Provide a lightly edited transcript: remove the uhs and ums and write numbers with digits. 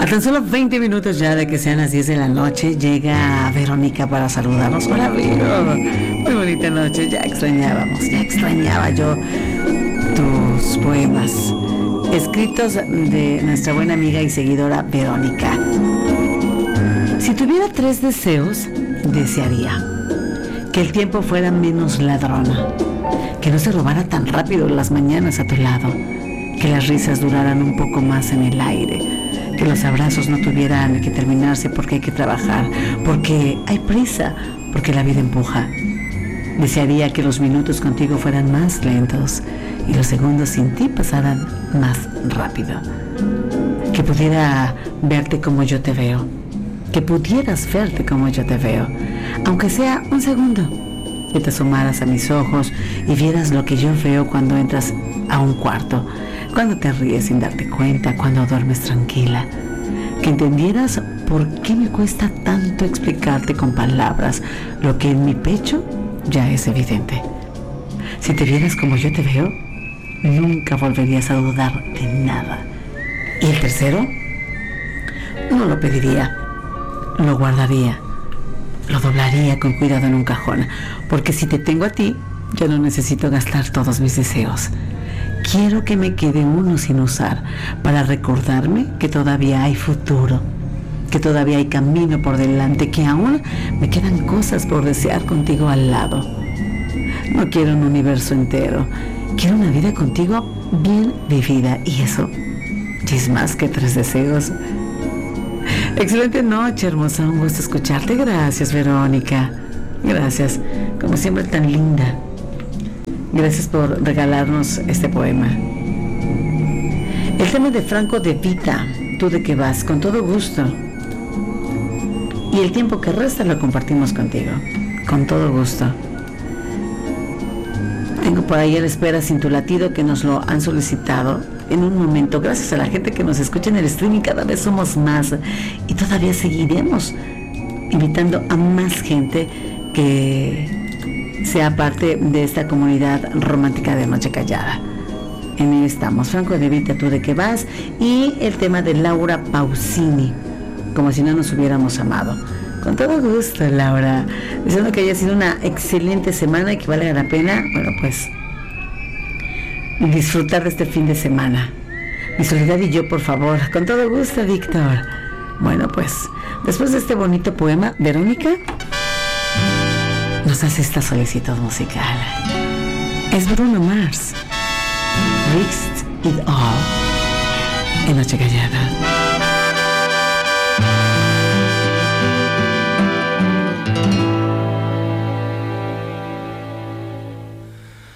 tan solo 20 minutos ya de que sean las 10 de la noche, llega Verónica para saludarnos. Hola, Vero. Muy bonita noche. Ya extrañaba yo tus poemas escritos de nuestra buena amiga y seguidora Verónica. Si tuviera 3 deseos, desearía que el tiempo fuera menos ladrona, que no se robara tan rápido las mañanas a tu lado, que las risas duraran un poco más en el aire, que los abrazos no tuvieran que terminarse porque hay que trabajar, porque hay prisa, porque la vida empuja. Desearía que los minutos contigo fueran más lentos y los segundos sin ti pasaran más rápido. Que pudiera verte como yo te veo, que pudieras verte como yo te veo, aunque sea un segundo. Que te asomaras a mis ojos y vieras lo que yo veo cuando entras a un cuarto, cuando te ríes sin darte cuenta, cuando duermes tranquila. Que entendieras por qué me cuesta tanto explicarte con palabras lo que en mi pecho ya es evidente. Si te vieras como yo te veo, nunca volverías a dudar de nada. Y el tercero, no lo pediría, lo guardaría, lo doblaría con cuidado en un cajón, porque si te tengo a ti, ya no necesito gastar todos mis deseos. Quiero que me quede uno sin usar para recordarme que todavía hay futuro, que todavía hay camino por delante, que aún me quedan cosas por desear contigo al lado. No quiero un universo entero, quiero una vida contigo bien vivida, y eso ya es más que 3 deseos. Excelente noche, hermosa, un gusto escucharte. Gracias, Verónica. Gracias, como siempre, tan linda. Gracias por regalarnos este poema. El tema de Franco De Vita, ¿tú de qué vas? Con todo gusto. Y el tiempo que resta lo compartimos contigo, con todo gusto. Tengo por ahí a la espera Sin tu latido, que nos lo han solicitado en un momento. Gracias a la gente que nos escucha en el streaming, cada vez somos más y todavía seguiremos invitando a más gente que sea parte de esta comunidad romántica de Noche Callada. En él estamos. Franco De Vita, ¿tú de qué vas? Y el tema de Laura Pausini, Como si no nos hubiéramos amado. Con todo gusto, Laura, deseando que haya sido una excelente semana y que valga la pena, bueno, pues disfrutar de este fin de semana. Mi Soledad y yo, por favor. Con todo gusto, Víctor. Bueno, pues después de este bonito poema, Verónica nos hace esta solicitud musical. Es Bruno Mars, Risked It All, en Noche Callada.